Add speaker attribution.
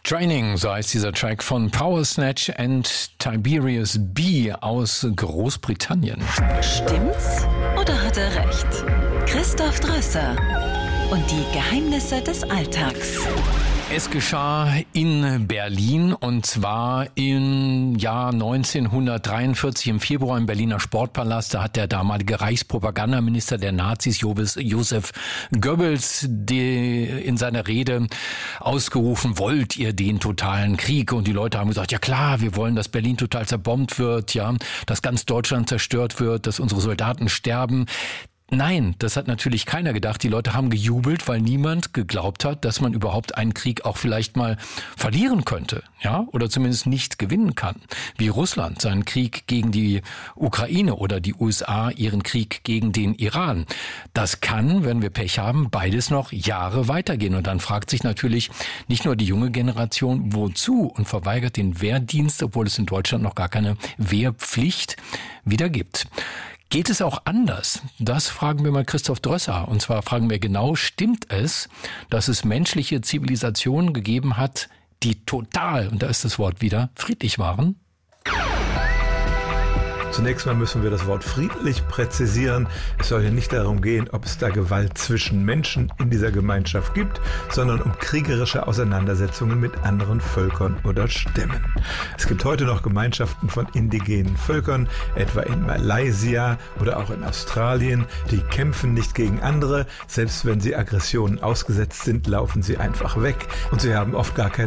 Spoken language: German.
Speaker 1: Training, so heißt dieser Track von Power Snatch and Tiberius B. aus Großbritannien.
Speaker 2: Stimmt's oder hat er recht? Christoph Drösser und die Geheimnisse des Alltags.
Speaker 1: Es geschah in Berlin und zwar im Jahr 1943 im Februar im Berliner Sportpalast. Da hat der damalige Reichspropagandaminister der Nazis, Josef Goebbels, in seiner Rede ausgerufen, wollt ihr den totalen Krieg? Und die Leute haben gesagt, ja klar, wir wollen, dass Berlin total zerbombt wird, ja, dass ganz Deutschland zerstört wird, dass unsere Soldaten sterben. Nein, das hat natürlich keiner gedacht. Die Leute haben gejubelt, weil niemand geglaubt hat, dass man überhaupt einen Krieg auch vielleicht mal verlieren könnte, ja, oder zumindest nicht gewinnen kann. Wie Russland seinen Krieg gegen die Ukraine oder die USA ihren Krieg gegen den Iran. Das kann, wenn wir Pech haben, beides noch Jahre weitergehen. Und dann fragt sich natürlich nicht nur die junge Generation, wozu, und verweigert den Wehrdienst, obwohl es in Deutschland noch gar keine Wehrpflicht wieder gibt. Geht es auch anders? Das fragen wir mal Christoph Drösser. Und zwar fragen wir genau, stimmt es, dass es menschliche Zivilisationen gegeben hat, die total, und da ist das Wort wieder, friedlich waren?
Speaker 3: Zunächst mal müssen wir das Wort friedlich präzisieren. Es soll hier nicht darum gehen, ob es da Gewalt zwischen Menschen in dieser Gemeinschaft gibt, sondern um kriegerische Auseinandersetzungen mit anderen Völkern oder Stämmen. Es gibt heute noch Gemeinschaften von indigenen Völkern, etwa in Malaysia oder auch in Australien. Die kämpfen nicht gegen andere. Selbst wenn sie Aggressionen ausgesetzt sind, laufen sie einfach weg. Und sie haben oft gar keine